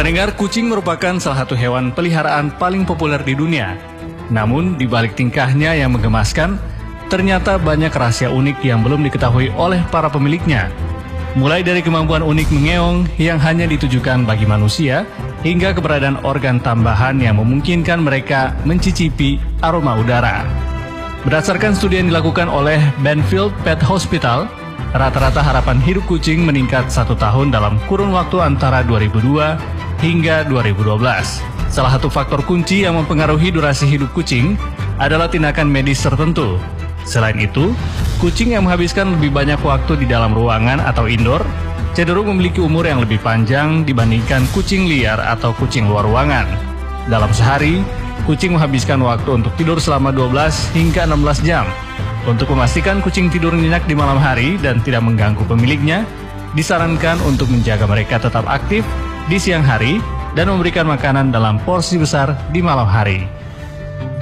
Pendengar, kucing merupakan salah satu hewan peliharaan paling populer di dunia. Namun, di balik tingkahnya yang menggemaskan, ternyata banyak rahasia unik yang belum diketahui oleh para pemiliknya. Mulai dari kemampuan unik mengeong yang hanya ditujukan bagi manusia, hingga keberadaan organ tambahan yang memungkinkan mereka mencicipi aroma udara. Berdasarkan studi yang dilakukan oleh Benfield Pet Hospital, rata-rata harapan hidup kucing meningkat 1 tahun dalam kurun waktu antara 2002 hingga 2012. Salah satu faktor kunci yang mempengaruhi durasi hidup kucing adalah tindakan medis tertentu. Selain itu, kucing yang menghabiskan lebih banyak waktu di dalam ruangan atau indoor cenderung memiliki umur yang lebih panjang dibandingkan kucing liar atau kucing luar ruangan. Dalam sehari, kucing menghabiskan waktu untuk tidur selama 12 hingga 16 jam. Untuk memastikan kucing tidur nyenyak di malam hari dan tidak mengganggu pemiliknya, disarankan untuk menjaga mereka tetap aktif di siang hari dan memberikan makanan dalam porsi besar di malam hari.